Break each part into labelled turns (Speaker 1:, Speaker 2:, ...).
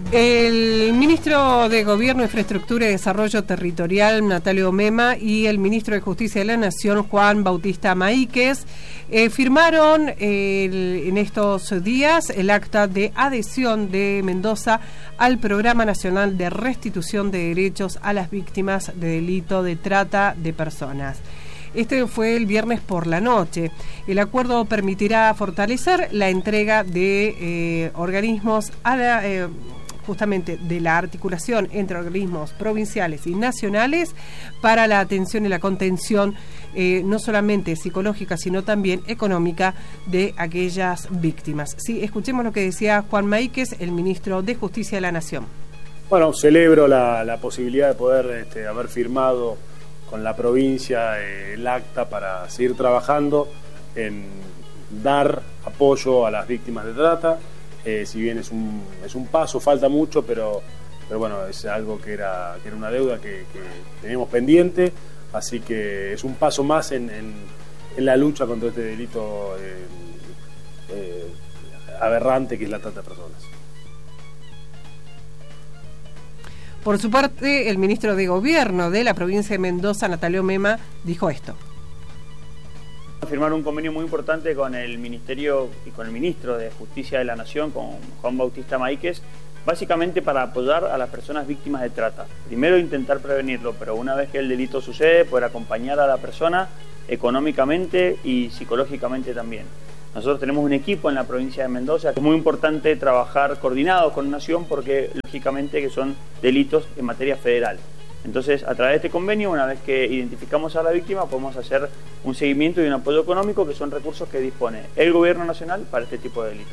Speaker 1: El ministro de Gobierno, Infraestructura y Desarrollo Territorial, Natalio Mema, y el ministro de Justicia de la Nación, Juan Bautista Maíquez, firmaron en estos días el acta de adhesión de Mendoza al Programa Nacional de Restitución de Derechos a las Víctimas de Delito de Trata de Personas. Este fue el viernes por la noche. El acuerdo permitirá fortalecer la entrega de organismos a la... justamente de la articulación entre organismos provinciales y nacionales para la atención y la contención no solamente psicológica sino también económica de aquellas víctimas. Sí, escuchemos lo que decía Juan Maíquez, el ministro de Justicia de la Nación.
Speaker 2: Bueno, celebro la posibilidad de poder haber firmado con la provincia el acta para seguir trabajando en dar apoyo a las víctimas de trata. Si bien es un paso, falta mucho, pero bueno, es algo que era una deuda que teníamos pendiente, así que es un paso más en la lucha contra este delito aberrante que es la trata de personas.
Speaker 1: Por su parte, el ministro de Gobierno de la provincia de Mendoza, Natalio Mema, dijo esto.
Speaker 3: Firmar un convenio muy importante con el Ministerio y con el Ministro de Justicia de la Nación, con Juan Bautista Maíquez, básicamente para apoyar a las personas víctimas de trata. Primero intentar prevenirlo, pero una vez que el delito sucede, poder acompañar a la persona económicamente y psicológicamente también. Nosotros tenemos un equipo en la provincia de Mendoza. Es muy importante trabajar coordinados con Nación porque lógicamente que son delitos en materia federal. Entonces, a través de este convenio, una vez que identificamos a la víctima, podemos hacer un seguimiento y un apoyo económico, que son recursos que dispone el Gobierno Nacional para este tipo de delitos.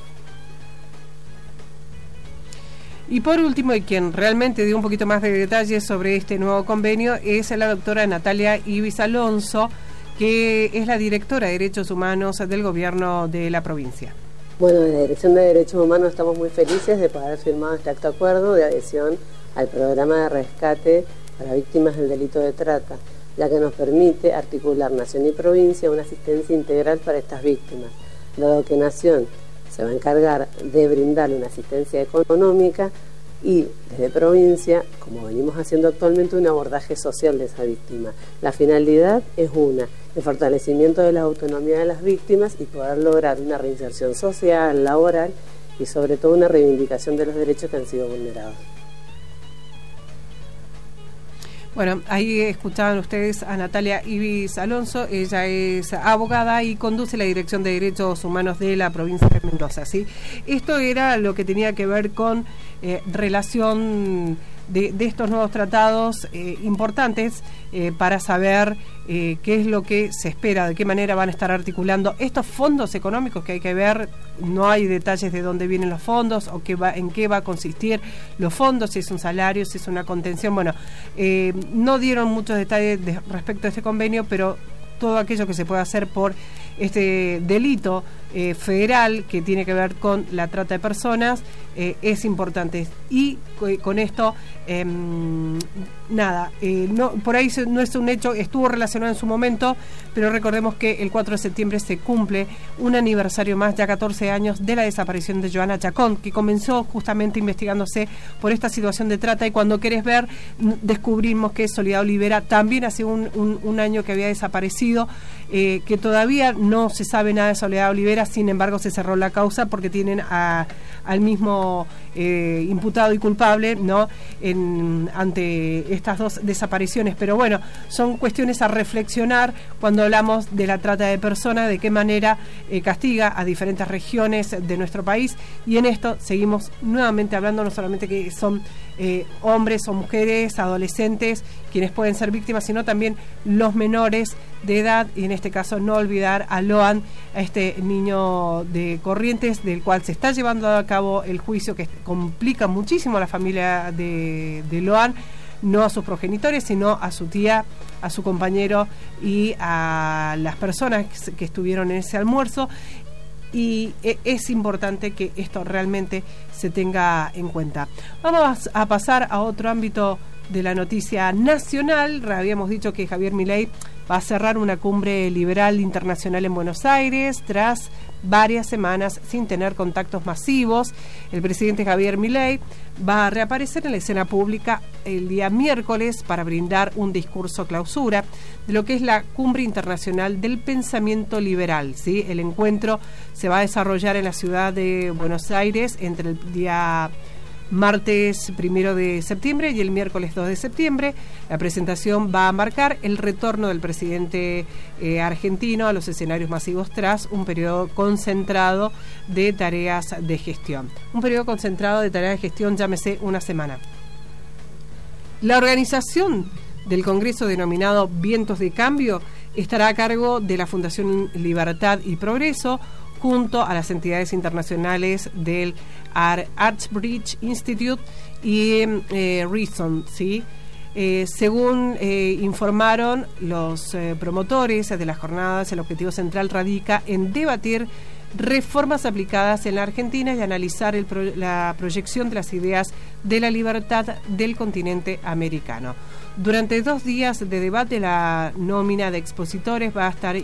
Speaker 1: Y por último, y quien realmente dio un poquito más de detalles sobre este nuevo convenio, es la doctora Natalia Ibis Alonso, que es la directora de Derechos Humanos del Gobierno de la provincia.
Speaker 4: Bueno, en la Dirección de Derechos Humanos estamos muy felices de poder haber firmado este acto de acuerdo de adhesión al programa de rescate para víctimas del delito de trata, ya que nos permite articular Nación y provincia una asistencia integral para estas víctimas, dado que Nación se va a encargar de brindarle una asistencia económica y desde provincia, como venimos haciendo actualmente, un abordaje social de esa víctima. La finalidad es el fortalecimiento de la autonomía de las víctimas y poder lograr una reinserción social, laboral y sobre todo una reivindicación de los derechos que han sido vulnerados.
Speaker 1: Bueno, ahí escuchaban ustedes a Natalia Ibis Alonso. Ella es abogada y conduce la Dirección de Derechos Humanos de la provincia de Mendoza, ¿sí? Esto era lo que tenía que ver con relación de estos nuevos tratados importantes para saber qué es lo que se espera, de qué manera van a estar articulando estos fondos económicos que hay que ver. No hay detalles de dónde vienen los fondos o en qué va a consistir los fondos, si es un salario, si es una contención. Bueno, no dieron muchos detalles respecto a este convenio, pero todo aquello que se puede hacer por este delito federal que tiene que ver con la trata de personas es importante. Y con esto, por ahí no es un hecho, estuvo relacionado en su momento, pero recordemos que el 4 de septiembre se cumple un aniversario más, ya 14 años, de la desaparición de Joana Chacón, que comenzó justamente investigándose por esta situación de trata, y cuando querés ver, descubrimos que Soledad Olivera también hace un año que había desaparecido, que todavía no se sabe nada de Soledad Olivera. Sin embargo, se cerró la causa porque tienen al mismo imputado y culpable, ¿no?, ante estas dos desapariciones. Pero bueno, son cuestiones a reflexionar cuando hablamos de la trata de personas, de qué manera castiga a diferentes regiones de nuestro país. Y en esto seguimos nuevamente hablando, no solamente que son hombres o mujeres, adolescentes, quienes pueden ser víctimas, sino también los menores de edad, y en este caso no olvidar a Loan, a este niño de Corrientes, del cual se está llevando a cabo el juicio, que complica muchísimo a la familia de Loan, no a sus progenitores, sino a su tía, a su compañero y a las personas que estuvieron en ese almuerzo. Y es importante que esto realmente se tenga en cuenta. Vamos a pasar a otro ámbito de la noticia nacional. Habíamos dicho que Javier Milei va a cerrar una cumbre liberal internacional en Buenos Aires tras varias semanas sin tener contactos masivos. El presidente Javier Milei va a reaparecer en la escena pública el día miércoles para brindar un discurso clausura de lo que es la Cumbre Internacional del Pensamiento Liberal, ¿sí? El encuentro se va a desarrollar en la ciudad de Buenos Aires entre el día martes 1 de septiembre y el miércoles 2 de septiembre. La presentación va a marcar el retorno del presidente argentino a los escenarios masivos tras un periodo concentrado de tareas de gestión. Un periodo concentrado de tareas de gestión, llámese una semana. La organización del Congreso denominado Vientos de Cambio estará a cargo de la Fundación Libertad y Progreso, junto a las entidades internacionales del Artsbridge Institute y Reason, ¿sí? Según informaron los promotores de las jornadas, el objetivo central radica en debatir reformas aplicadas en la Argentina y analizar la proyección de las ideas de la libertad del continente americano. Durante 2 días de debate, la nómina de expositores va a estar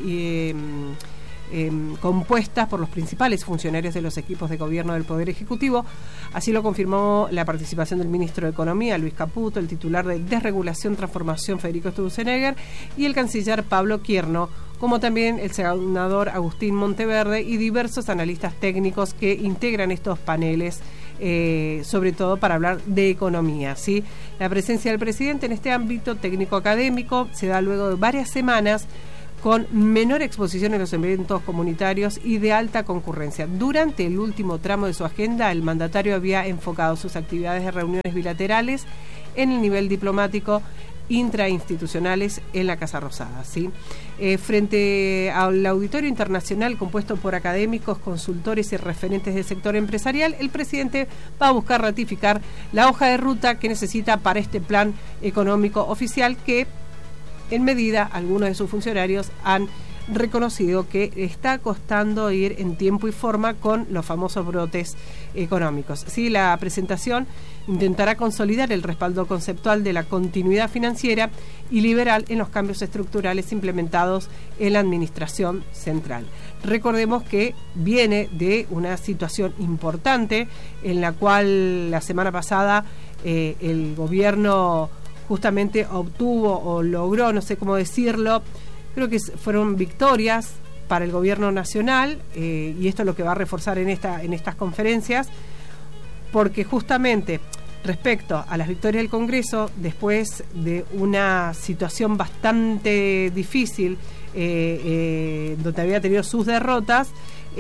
Speaker 1: compuestas por los principales funcionarios de los equipos de gobierno del Poder Ejecutivo. Así lo confirmó la participación del ministro de Economía, Luis Caputo, el titular de Desregulación Transformación, Federico Sturzenegger, y el canciller Pablo Quierno, como también el senador Agustín Monteverde y diversos analistas técnicos que integran estos paneles, sobre todo para hablar de economía, ¿sí? La presencia del presidente en este ámbito técnico-académico se da luego de varias semanas con menor exposición en los eventos comunitarios y de alta concurrencia. Durante el último tramo de su agenda, el mandatario había enfocado sus actividades de reuniones bilaterales en el nivel diplomático intrainstitucionales en la Casa Rosada, ¿sí? Frente al auditorio internacional compuesto por académicos, consultores y referentes del sector empresarial, el presidente va a buscar ratificar la hoja de ruta que necesita para este plan económico oficial que, en medida, algunos de sus funcionarios han reconocido que está costando ir en tiempo y forma con los famosos brotes económicos. Sí, la presentación intentará consolidar el respaldo conceptual de la continuidad financiera y liberal en los cambios estructurales implementados en la administración central. Recordemos que viene de una situación importante en la cual la semana pasada el gobierno justamente obtuvo o logró, no sé cómo decirlo, creo que fueron victorias para el gobierno nacional, y esto es lo que va a reforzar en estas conferencias, porque justamente respecto a las victorias del Congreso, después de una situación bastante difícil, donde había tenido sus derrotas,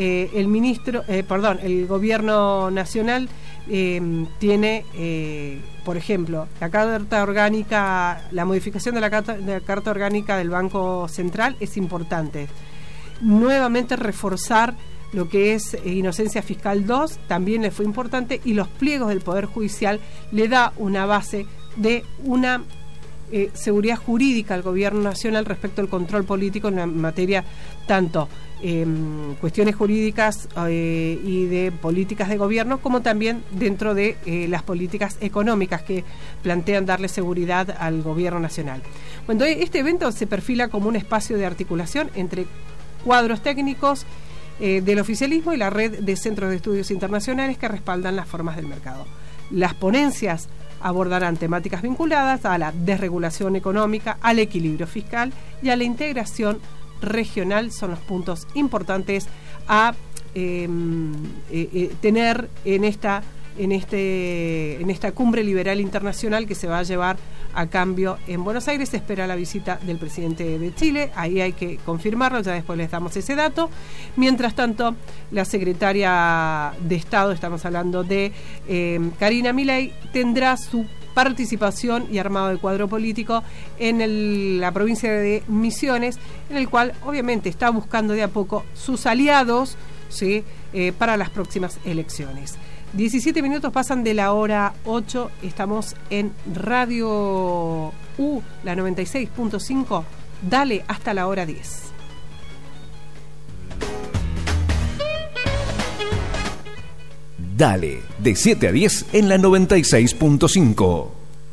Speaker 1: el gobierno nacional tiene, por ejemplo, la modificación de la Carta Orgánica del Banco Central es importante. Nuevamente reforzar lo que es Inocencia Fiscal 2 también le fue importante, y los pliegos del Poder Judicial le da una base de una seguridad jurídica al gobierno nacional respecto al control político en la materia tanto cuestiones jurídicas y de políticas de gobierno, como también dentro de las políticas económicas que plantean darle seguridad al gobierno nacional. Bueno, este evento se perfila como un espacio de articulación entre cuadros técnicos del oficialismo y la red de centros de estudios internacionales que respaldan las formas del mercado. Las ponencias abordarán temáticas vinculadas a la desregulación económica, al equilibrio fiscal y a la integración regional. Son los puntos importantes a tener en esta cumbre liberal internacional que se va a llevar a cambio en Buenos Aires. Se espera la visita del presidente de Chile, ahí hay que confirmarlo, ya después les damos ese dato. Mientras tanto, la secretaria de Estado, estamos hablando de Karina Milei, tendrá su participación y armado de cuadro político en la provincia de Misiones, en el cual obviamente está buscando de a poco sus aliados, ¿sí? Para las próximas elecciones. 17 minutos pasan de la hora 8, estamos en Radio U, la 96.5, dale hasta la hora 10.
Speaker 5: Dale, de 7 a 10 en la 96.5.